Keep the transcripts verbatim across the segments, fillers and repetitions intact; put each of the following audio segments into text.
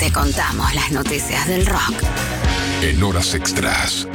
Te contamos las noticias del rock en horas extras.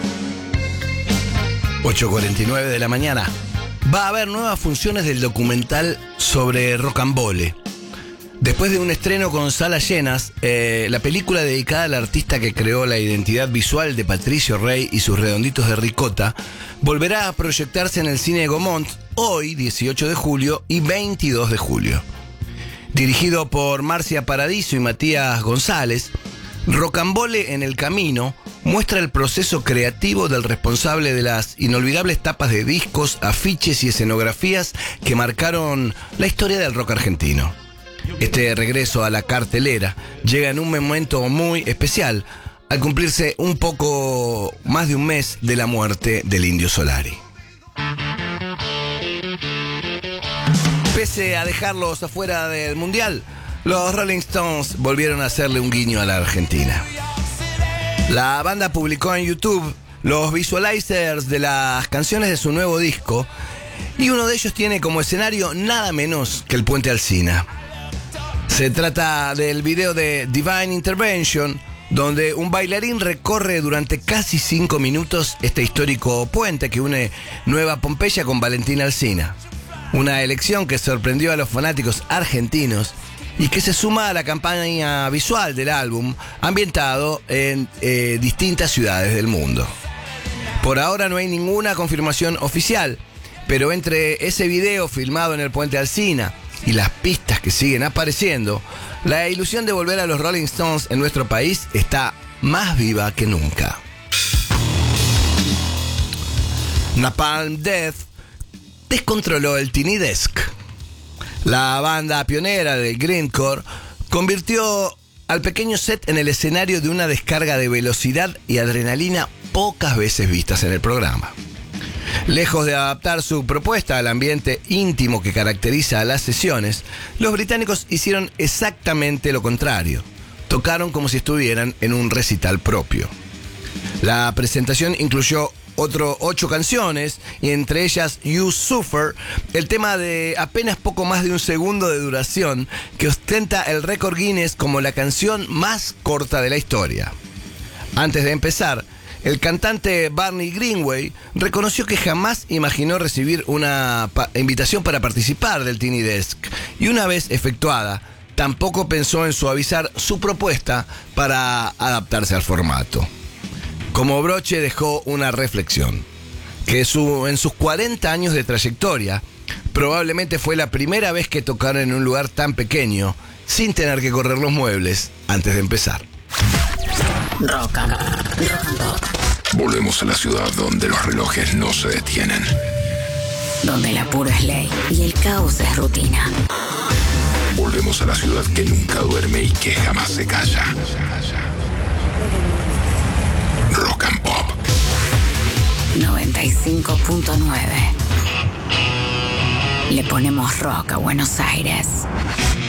ocho cuarenta y nueve de la mañana. Va a haber nuevas funciones del documental sobre Rocambole. Después de un estreno con salas llenas, eh, la película dedicada al artista que creó la identidad visual de Patricio Rey y sus redonditos de ricota volverá a proyectarse en el cine Gaumont hoy, dieciocho de julio y veintidós de julio. Dirigido por Marcia Paradiso y Matías González, Rocambole en el camino muestra el proceso creativo del responsable de las inolvidables tapas de discos, afiches y escenografías que marcaron la historia del rock argentino. Este regreso a la cartelera llega en un momento muy especial, al cumplirse un poco más de un mes de la muerte del Indio Solari. Pese a dejarlos afuera del Mundial, los Rolling Stones volvieron a hacerle un guiño a la Argentina. La banda publicó en YouTube los visualizers de las canciones de su nuevo disco y uno de ellos tiene como escenario nada menos que el Puente Alsina. Se trata del video de Divine Intervention, donde un bailarín recorre durante casi cinco minutos este histórico puente que une Nueva Pompeya con Valentín Alsina. Una elección que sorprendió a los fanáticos argentinos y que se suma a la campaña visual del álbum, ambientado en eh, distintas ciudades del mundo. Por ahora no hay ninguna confirmación oficial, pero entre ese video filmado en el Puente Alsina y las pistas que siguen apareciendo, la ilusión de volver a los Rolling Stones en nuestro país está más viva que nunca. Napalm Death descontroló el Tiny Desk. La banda pionera del grindcore convirtió al pequeño set en el escenario de una descarga de velocidad y adrenalina pocas veces vistas en el programa. Lejos de adaptar su propuesta al ambiente íntimo que caracteriza a las sesiones, los británicos hicieron exactamente lo contrario. Tocaron como si estuvieran en un recital propio. La presentación incluyó otro ocho canciones, y entre ellas You Suffer, el tema de apenas poco más de un segundo de duración, que ostenta el récord Guinness como la canción más corta de la historia. Antes de empezar, el cantante Barney Greenway reconoció que jamás imaginó recibir una pa- invitación para participar del Tiny Desk, y una vez efectuada, tampoco pensó en suavizar su propuesta para adaptarse al formato. Como broche dejó una reflexión, que su, en sus cuarenta años de trayectoria, probablemente fue la primera vez que tocaron en un lugar tan pequeño, sin tener que correr los muebles antes de empezar. Rock and, rock and Pop, Volvemos a la ciudad donde los relojes no se detienen. donde el apuro es ley y el caos es rutina. Volvemos a la ciudad que nunca duerme y que jamás se calla. Rock and Pop. noventa y cinco punto nueve. Le ponemos rock a Buenos Aires.